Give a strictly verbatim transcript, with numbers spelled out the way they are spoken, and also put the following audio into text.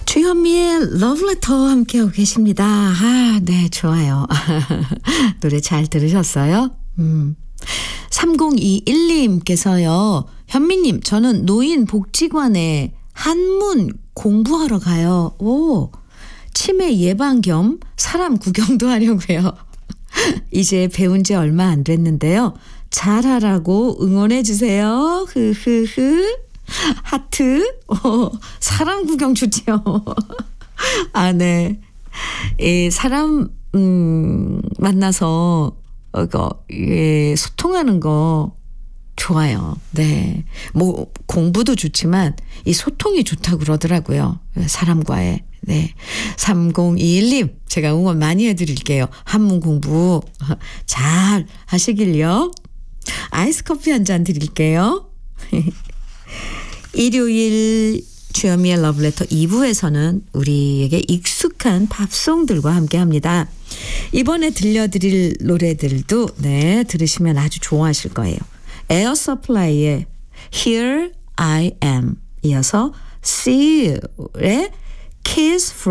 주현미의 러브레터 함께하고 계십니다. 아, 네, 좋아요. 노래 잘 들으셨어요? 음. 삼공이일 님께서요. 현미님, 저는 노인복지관에 한문 공부하러 가요. 오, 치매 예방 겸 사람 구경도 하려고요. 이제 배운 지 얼마 안 됐는데요. 잘하라고 응원해 주세요. 흐흐흐. 하트. 오, 사람 구경 좋죠. 아, 네. 예, 사람 음, 만나서 어, 이거 예, 소통하는 거 좋아요. 네. 뭐 공부도 좋지만 이 소통이 좋다고 그러더라고요. 사람과의. 네. 삼공이일 님 제가 응원 많이 해드릴게요. 한문 공부 잘 하시길요. 아이스 커피 한 잔 드릴게요. 일요일 주현미의 러브레터 이 부에서는 우리에게 익숙한 팝송들과 함께합니다. 이번에 들려드릴 노래들도 네 들으시면 아주 좋아하실 거예요. 에어 서플라이의 Here I Am 이어서 Seal의 Kiss from